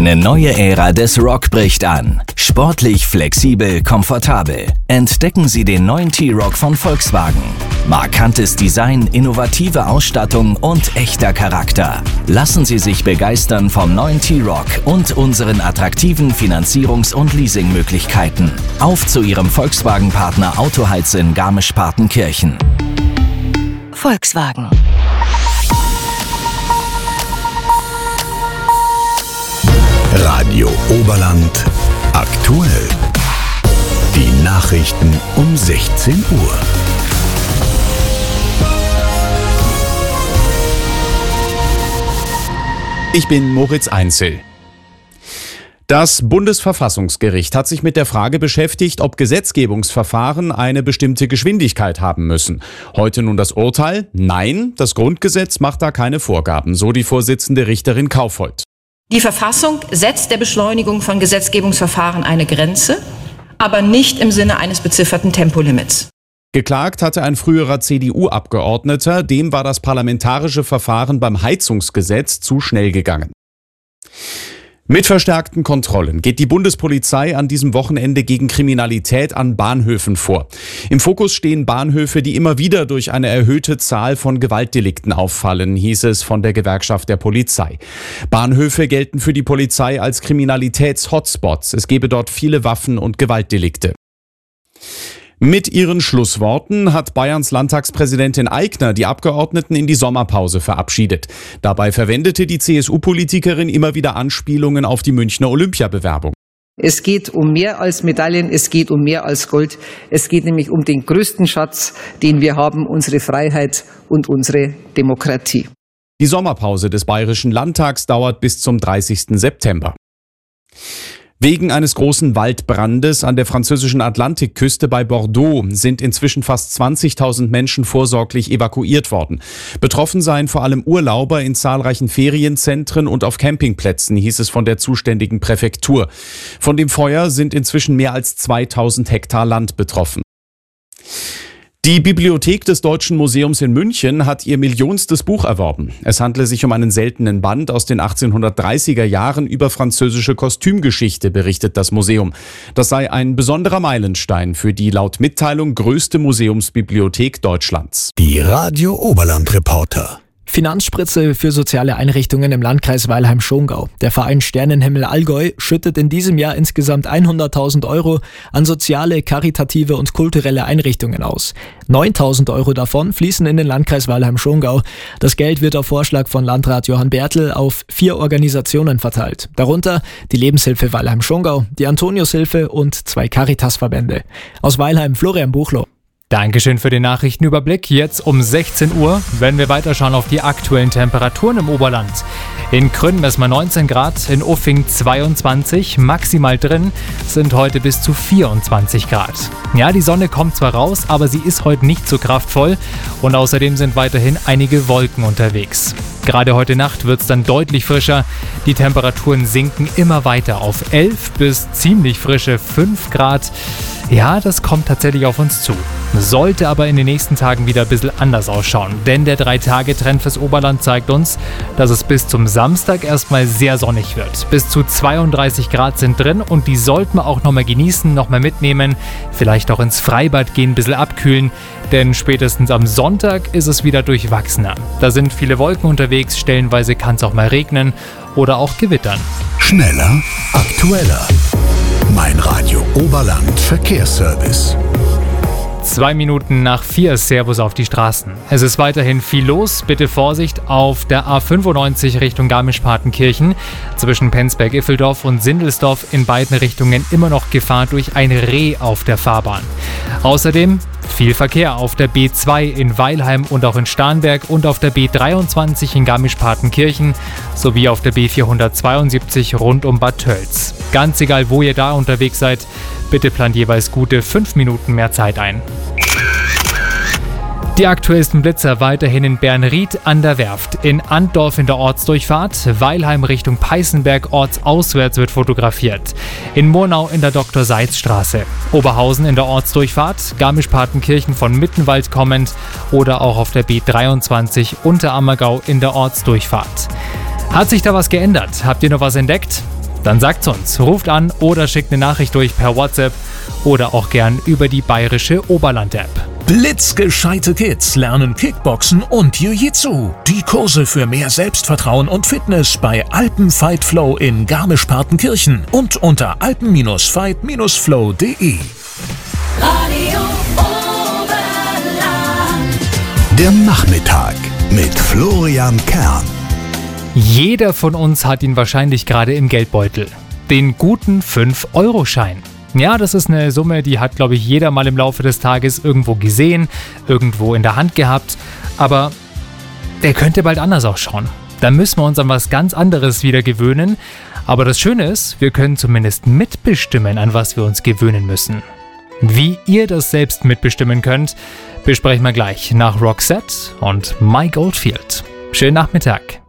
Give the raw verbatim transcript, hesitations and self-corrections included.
Eine neue Ära des Rock bricht an. Sportlich, flexibel, komfortabel. Entdecken Sie den neuen T-Roc von Volkswagen. Markantes Design, innovative Ausstattung und echter Charakter. Lassen Sie sich begeistern vom neuen T-Roc und unseren attraktiven Finanzierungs- und Leasingmöglichkeiten. Auf zu Ihrem Volkswagen-Partner Autoheiz in Garmisch-Partenkirchen. Volkswagen. Radio Oberland aktuell. Die Nachrichten um sechzehn Uhr. Ich bin Moritz Einzel. Das Bundesverfassungsgericht hat sich mit der Frage beschäftigt, ob Gesetzgebungsverfahren eine bestimmte Geschwindigkeit haben müssen. Heute nun das Urteil: Nein, das Grundgesetz macht da keine Vorgaben, so die Vorsitzende Richterin Kaufhold. Die Verfassung setzt der Beschleunigung von Gesetzgebungsverfahren eine Grenze, aber nicht im Sinne eines bezifferten Tempolimits. Geklagt hatte ein früherer C D U-Abgeordneter, dem war das parlamentarische Verfahren beim Heizungsgesetz zu schnell gegangen. Mit verstärkten Kontrollen geht die Bundespolizei an diesem Wochenende gegen Kriminalität an Bahnhöfen vor. Im Fokus stehen Bahnhöfe, die immer wieder durch eine erhöhte Zahl von Gewaltdelikten auffallen, hieß es von der Gewerkschaft der Polizei. Bahnhöfe gelten für die Polizei als Kriminalitäts-Hotspots. Es gebe dort viele Waffen- und Gewaltdelikte. Mit ihren Schlussworten hat Bayerns Landtagspräsidentin Aigner die Abgeordneten in die Sommerpause verabschiedet. Dabei verwendete die C S U-Politikerin immer wieder Anspielungen auf die Münchner Olympiabewerbung. Es geht um mehr als Medaillen, es geht um mehr als Gold. Es geht nämlich um den größten Schatz, den wir haben, unsere Freiheit und unsere Demokratie. Die Sommerpause des Bayerischen Landtags dauert bis zum dreißigsten September. Wegen eines großen Waldbrandes an der französischen Atlantikküste bei Bordeaux sind inzwischen fast zwanzigtausend Menschen vorsorglich evakuiert worden. Betroffen seien vor allem Urlauber in zahlreichen Ferienzentren und auf Campingplätzen, hieß es von der zuständigen Präfektur. Von dem Feuer sind inzwischen mehr als zweitausend Hektar Land betroffen. Die Bibliothek des Deutschen Museums in München hat ihr millionstes Buch erworben. Es handle sich um einen seltenen Band aus den achtzehnhundertdreißiger Jahren über französische Kostümgeschichte, berichtet das Museum. Das sei ein besonderer Meilenstein für die laut Mitteilung größte Museumsbibliothek Deutschlands. Die Radio Oberland Reporter. Finanzspritze für soziale Einrichtungen im Landkreis Weilheim-Schongau. Der Verein Sternenhimmel Allgäu schüttet in diesem Jahr insgesamt hunderttausend Euro an soziale, karitative und kulturelle Einrichtungen aus. neuntausend Euro davon fließen in den Landkreis Weilheim-Schongau. Das Geld wird auf Vorschlag von Landrat Johann Bertl auf vier Organisationen verteilt. Darunter die Lebenshilfe Weilheim-Schongau, die Antoniushilfe und zwei Caritas-Verbände. Aus Weilheim Florian Buchloh. Dankeschön für den Nachrichtenüberblick. Jetzt um sechzehn Uhr werden wir weiterschauen auf die aktuellen Temperaturen im Oberland. In Krünn messen wir neunzehn Grad, in Uffing zweiundzwanzig, maximal drin sind heute bis zu vierundzwanzig Grad. Ja, die Sonne kommt zwar raus, aber sie ist heute nicht so kraftvoll und außerdem sind weiterhin einige Wolken unterwegs. Gerade heute Nacht wird es dann deutlich frischer. Die Temperaturen sinken immer weiter auf elf bis ziemlich frische fünf Grad. Ja, das kommt tatsächlich auf uns zu. Sollte aber in den nächsten Tagen wieder ein bisschen anders ausschauen, denn der drei Tage Trend fürs Oberland zeigt uns, dass es bis zum Samstag erstmal sehr sonnig wird. Bis zu zweiunddreißig Grad sind drin und die sollten wir auch nochmal genießen, nochmal mitnehmen, vielleicht auch ins Freibad gehen, ein bisschen abkühlen, denn spätestens am Sonntag ist es wieder durchwachsener. Da sind viele Wolken unterwegs, stellenweise kann es auch mal regnen oder auch gewittern. Schneller, aktueller. Mein Radio Oberland Verkehrsservice. Zwei Minuten nach vier, Servus auf die Straßen. Es ist weiterhin viel los. Bitte Vorsicht auf der A fünfundneunzig Richtung Garmisch-Partenkirchen. Zwischen Penzberg-Iffeldorf und Sindelsdorf in beiden Richtungen immer noch Gefahr durch ein Reh auf der Fahrbahn. Außerdem viel Verkehr auf der B zwei in Weilheim und auch in Starnberg und auf der B dreiundzwanzig in Garmisch-Partenkirchen sowie auf der B vierhundertzweiundsiebzig rund um Bad Tölz. Ganz egal, wo ihr da unterwegs seid, bitte plant jeweils gute fünf Minuten mehr Zeit ein. Die aktuellsten Blitzer weiterhin in Bernried an der Werft, in Antdorf in der Ortsdurchfahrt, Weilheim Richtung Peißenberg ortsauswärts wird fotografiert, in Murnau in der Doktor-Seitz-Straße, Oberhausen in der Ortsdurchfahrt, Garmisch-Partenkirchen von Mittenwald kommend oder auch auf der B dreiundzwanzig Unterammergau in der Ortsdurchfahrt. Hat sich da was geändert? Habt ihr noch was entdeckt? Dann sagt's uns, ruft an oder schickt eine Nachricht durch per WhatsApp oder auch gern über die bayerische Oberland-App. Blitzgescheite Kids lernen Kickboxen und Jiu-Jitsu. Die Kurse für mehr Selbstvertrauen und Fitness bei Alpenfight Flow in Garmisch-Partenkirchen und unter alpen fight flow punkt de. Radio Oberland. Der Nachmittag mit Florian Kern. Jeder von uns hat ihn wahrscheinlich gerade im Geldbeutel. Den guten fünf Euro Schein. Ja, das ist eine Summe, die hat, glaube ich, jeder mal im Laufe des Tages irgendwo gesehen, irgendwo in der Hand gehabt. Aber der könnte bald anders ausschauen. Da müssen wir uns an was ganz anderes wieder gewöhnen. Aber das Schöne ist, wir können zumindest mitbestimmen, an was wir uns gewöhnen müssen. Wie ihr das selbst mitbestimmen könnt, besprechen wir gleich nach Roxette und Mike Oldfield. Schönen Nachmittag.